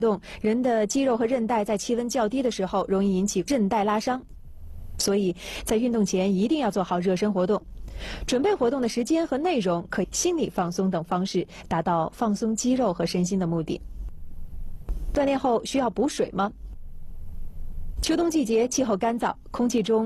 人的肌肉和韧带在气温较低的时候容易引起韧带拉伤，所以在运动前一定要做好热身活动。准备活动的时间和内容可以心理放松等方式达到放松肌肉和身心的目的。锻炼后需要补水吗？秋冬季节气候干燥，空气中